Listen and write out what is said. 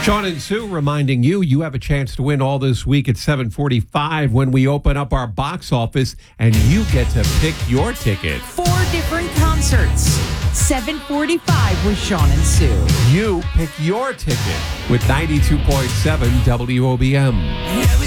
Sean and Sue reminding you have a chance to win all this week at 7:45 when we open up our box office and you get to pick your ticket. 4 different concerts. 7:45 with Sean and Sue. You pick your ticket with 92.7 WOBM.